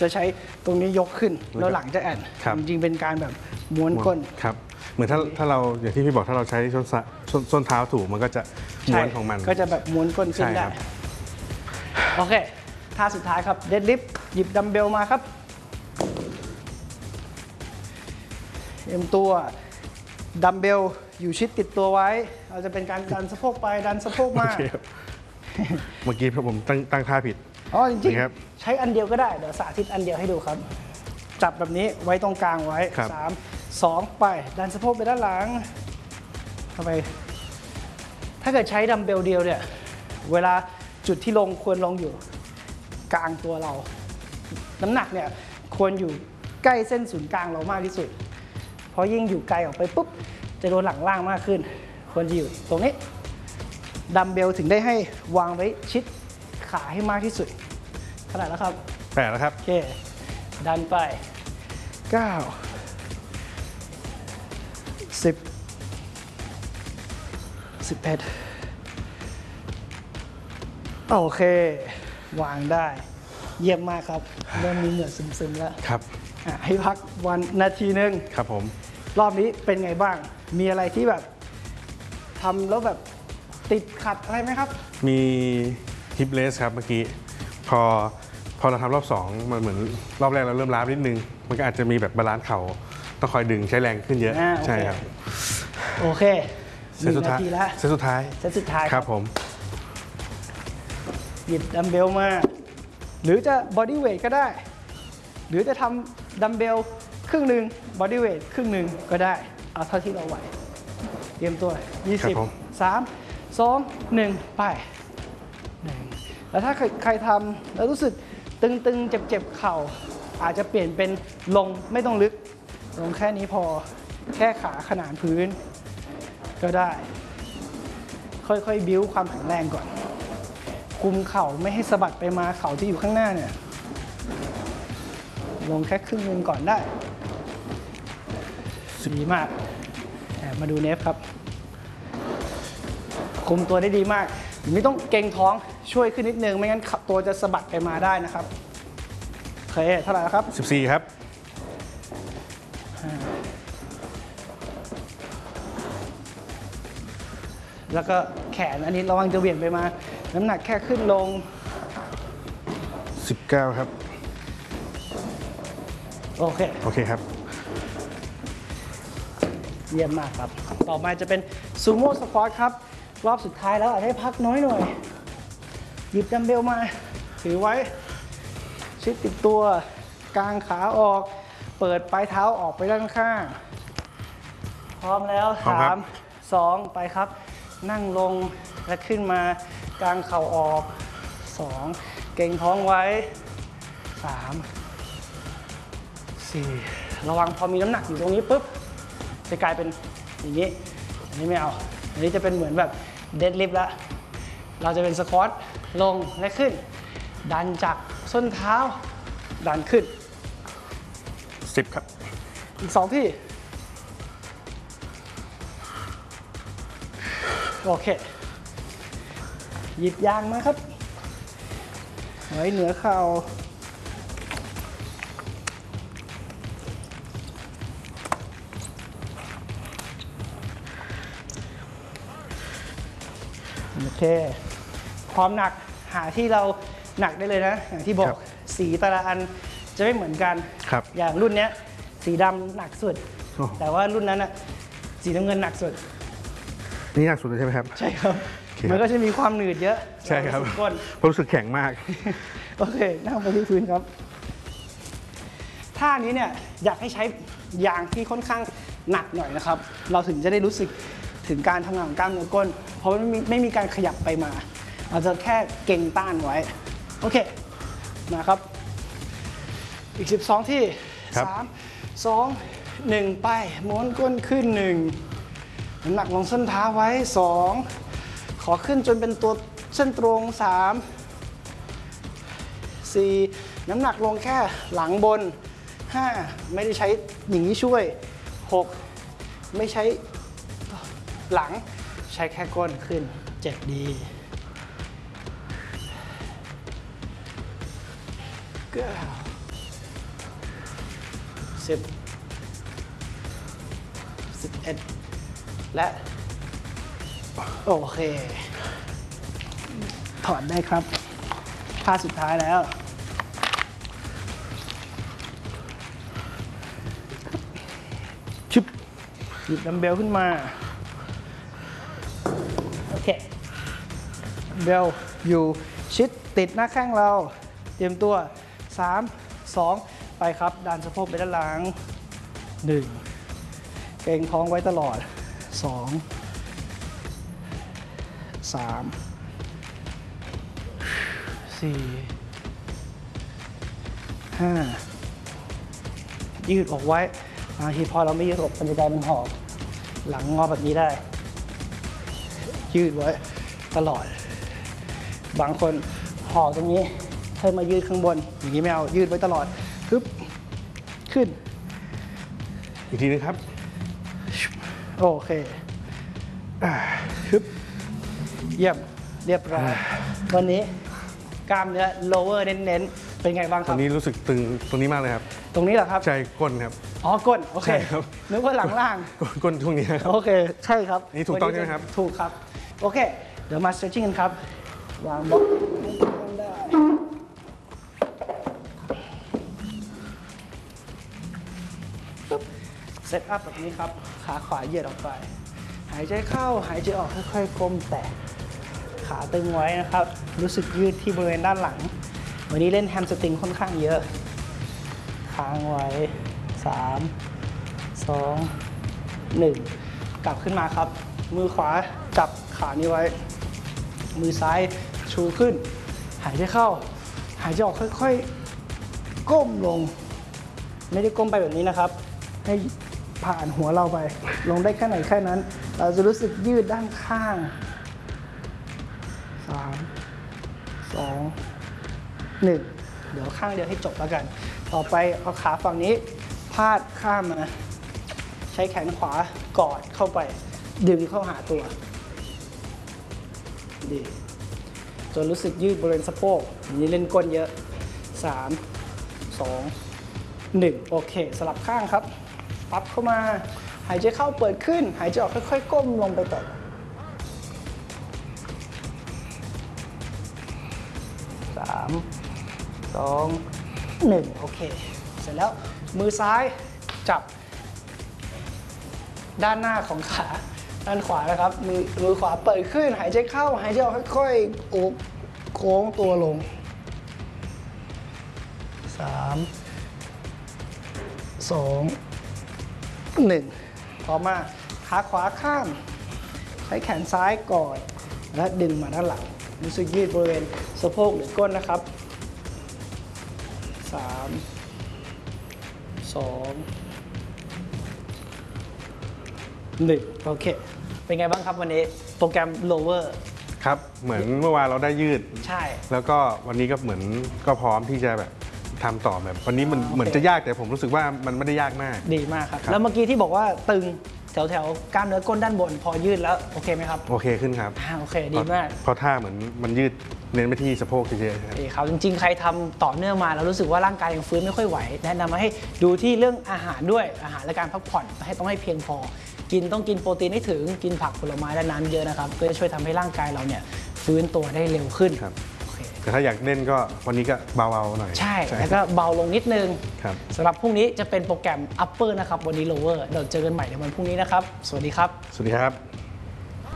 จะใช้ตรงนี้ยกขึ้นแล้วหลังจะแอนจริงๆเป็นการแบบม้วนก้นครับเหมือนถ้าเราอย่างที่พี่บอกถ้าเราใช้ส้นเท้าถูกมันก็จะม้วนของมันก็จะแบบม้วนก้นขึ้นได้โอเคท่าสุดท้ายครับเดดลิฟต์หยิบดัมเบลมาครับตัวดัมเบลอยู่ชิดติดตัวไว้เราจะเป็นการดันสะโพกไปดันสะโพกมาเมื่อกี้ผมตั้งท่าผิดอ๋อจริงๆใช้อันเดียวก็ได้เดี๋ยวสาธิตอันเดียวให้ดูครับจับแบบนี้ไว้ตรงกลางไว้3 2ไปดันสะโพกไปด้านหลังเข้าไปถ้าเกิดใช้ดัมเบลเดียวเนี่ยเวลาจุดที่ลงควรลงอยู่กลางตัวเราน้ำหนักเนี่ยควรอยู่ใกล้เส้นศูนย์กลางเรามากที่สุดเพราะยิ่งอยู่ไกลออกไปปุ๊บจะโดนหลังล่างมากขึ้นควรจะอยู่ตรงนี้ดัมเบลถึงได้ให้วางไว้ชิดขาให้มากที่สุดเท่าไหร่แล้วครับ 8แล้วครับโอเคดันไป9 10 11โอเควางได้เยี่ยมมากครับเริ่มมีเหงื่อซึมๆแล้วครับให้พักวันนาทีนึงครับผมรอบนี้เป็นไงบ้างมีอะไรที่แบบทำแล้วแบบติดขัดอะไรไหมครับมีฮิปเลสครับเมื่อกี้พอเราทำรอบ2มันเหมือนรอบแรกเราเริ่มล้านิดนึงมันก็อาจจะมีแบบบาลานซ์เข่าต้องคอยดึงใช้แรงขึ้นเยอะใช่ครับโอเค1 นาทีแล้วเซตสุดท้ายครับผมหยิบดัมเบลมาหรือจะบอดี้เวทก็ได้หรือจะทำดัมเบลครึ่งหนึ่งบอดี้เวทครึ่งหนึ่งก็ได้เอาเท่าที่เราไหวเตรียมตัว20 3 2 1ไปแล้วถ้าใครทำแล้วรู้สึกตึงๆเจ็บๆเข่าอาจจะเปลี่ยนเป็นลงไม่ต้องลึกลงแค่นี้พอแค่ขาขนานพื้นก็ได้ค่อยๆบิ้วความแข็งแรงก่อนคุมเข่าไม่ให้สะบัดไปมาเข่าที่อยู่ข้างหน้าเนี่ยลงแค่ครึ่งนึงก่อนได้ดีมากมาดูเนฟครับคุมตัวได้ดีมากไม่ต้องเกรงท้องช่วยขึ้นนิดนึงไม่งั้นตัวจะสะบัดไปมาได้นะครับโอเคเท่าไหร่แล้วครับ 14ครับแล้วก็แขนอันนี้ระวังจะเหวี่ยงไปมาน้ำหนักแค่ขึ้นลง 19ครับโอเคครับเยี่ยมมากครับต่อมาจะเป็นซูโม่สควอตครับรอบสุดท้ายแล้วอาจให้พักน้อยหน่อยหยิบดัมเบลมาถือไว้ชิดติดตัวกางขาออกเปิดปลายเท้าออกไปด้านข้างพร้อมแล้ว3 2ไปครับนั่งลงและขึ้นมากางเข่าออก2เก่งท้องไว้3 4ระวังพอมีน้ำหนักอยู่ตรงนี้ปุ๊บจะกลายเป็นอย่างนี้อันนี้ไม่เอาอันนี้จะเป็นเหมือนแบบเดดลิฟต์แล้วเราจะเป็นสควอตลงและขึ้นดันจากส้นเท้าดันขึ้น 10ครับอีก2ที่โอเคหยิบยางมาครับไว้เหนือเข่าโอเคความหนักหาที่เราหนักได้เลยนะอย่างที่บอกสีแต่ละอันจะไม่เหมือนกันอย่างรุ่นนี้สีดำหนักสุดแต่ว่ารุ่นนั้นสีน้ำเงินหนักสุดนี่หนักสุดเลยใช่ไหมครับใช่ครับมันก็จะมีความหนืดเยอะใช่ครับผมรู้สึกแข็งมากโอเคนั่งไปที่พื้นครับท่านี้เนี่ยอยากให้ใช้ยางที่ค่อนข้างหนักหน่อยนะครับเราถึงจะได้รู้สึกถึงการทำงานของกล้ามเนื้อก้นเพราะไม่มีการขยับไปมาเราจะแค่เก่งต้านไว้โอเคมาครับอีก12ที่3 2 1ไปม้วนก้นขึ้น1น้ำหนักลงส้นเท้าไว้2ขอขึ้นจนเป็นตัวเส้นตรง3 4น้ำหนักลงแค่หลังบน5ไม่ได้ใช้อย่างนี้ช่วย6ไม่ใช้หลังใช้แค่ก้นขึ้น7ดี9 11 และโอเคถอดได้ครับท่าสุดท้ายแล้วชึบหยิบดัมเบลขึ้นมาโอเคเบลอยู่ชิดติดหน้าแข้งเราเตรียมตัว 3 2 ไปครับดันสะโพกไปด้านหลัง 1 เกร็งท้องไว้ตลอด 2 3 4 5 ยืดอกไว้บางทีพอเราไม่ยืดอกมันจะกลายเป็นหอบหลังงอแบบนี้ได้ ยืดไว้ตลอด บางคนหอบตรงนี้ให้มายืดข้างบนอย่างนี้ไม่เอายืดไว้ตลอดฮึบขึ้นอีกทีนึงครับโอเคฮึบเยี่ยมเรียบร้อยวันนี้กล้ามเนื้อ lower เน้นๆเป็นไงบ้างคตรัอบ นนี้รู้สึกตึงตรงนี้มากเลยครับตรงนี้เหรอครับใจก้นครับอ๋อก้นโอเคใช่ครับนึกว่าหลังล่างก้นช่วงนี้ครับโอเคใช่ครับนี่ถูกต้องใช่ไหมครับถูกครับโอเคเดี๋ยวมา stretching กันครับวางบล็อกได้เซตอัพแบบนี้ครับขาขวาเหยียดออกไปหายใจเข้าหายใจออกค่อยๆก้มแตะขาตึงไว้นะครับรู้สึกยืดที่บริเวณด้านหลังวันนี้เล่นแฮมสตริงค่อนข้างเยอะค้างไว้ 3 2 1 กลับขึ้นมาครับมือขวาจับขานี้ไว้มือซ้ายชูขึ้นหายใจเข้าหายใจออกค่อยๆก้มลงไม่ได้ก้มไปแบบนี้นะครับให้ผ่านหัวเราไปลงได้แค่ไหนแค่นั้นเราจะรู้สึกยืดด้านข้าง 3 2 1 เดี๋ยวข้างเดียวให้จบแล้วกันต่อไปเอาขาฝั่งนี้พาดข้ามมาใช้แขนขวากอดเข้าไปดึงเข้าหาตัวดีจนรู้สึกยืดบริเวณสะโพกอันนี้เล่นก้นเยอะ 3 2 1 โอเคสลับข้างครับปั๊บเข้ามาหายใจเข้าเปิดขึ้นหายใจออกค่อยๆก้มลงไปต่อ3 2 1 โอเคเสร็จแล้วมือซ้ายจับด้านหน้าของขาด้านขวานะครับ มือขวาเปิดขึ้นหายใจเข้าหายใจออกค่อยๆโค้งตัวลง 3 2 1 ต่อมาขาขวาข้ามใช้แขนซ้ายกอดและดึงมาด้านหลังรู้สึกยืดบริเวณสะโพกหรือก้นนะครับ 3 2 1 โอเคเป็นไงบ้างครับวันนี้โปรแกรม lower ครับเหมือนเมื่อวานเราได้ยืดใช่แล้วก็วันนี้ก็เหมือนก็พร้อมที่จะแบบทำต่อแบบวันนี้มันโอเคเหมือนจะยากแต่ผมรู้สึกว่ามันไม่ได้ยากมากดีมากครับครับแล้วเมื่อกี้ที่บอกว่าตึงแถวๆกล้ามเนื้อก้นด้านบนพอยืดแล้วโอเคไหมครับโอเคขึ้นครับโอเคดีมากเพราะท่าเหมือนมันยืดเน้นไปที่สะโพกเยอะๆครับดีครับจริงๆใครทำต่อเนื่องมาแล้วรู้สึกว่าร่างกายยังฟื้นไม่ค่อยไหวแนะนำมาให้ดูที่เรื่องอาหารด้วยอาหารและการพักผ่อนต้องให้เพียงพอต้องกินโปรตีนให้ถึงกินผักผลไม้และน้ำเยอะนะครับก็จะช่วยทำให้ร่างกายเราเนี่ยฟื้นตัวได้เร็วขึ้นครับโอเคแต่ถ้าอยากเล่นก็วันนี้ก็เบาๆหน่อยใช่แล้วก็เบาลงนิดนึงครับสำหรับพรุ่งนี้จะเป็นโปรแกรม upper นะครับวันนี้ lower เดี๋ยวเจอกันใหม่ในวันพรุ่งนี้นะครับสวัสดีครับสวัสดีครับ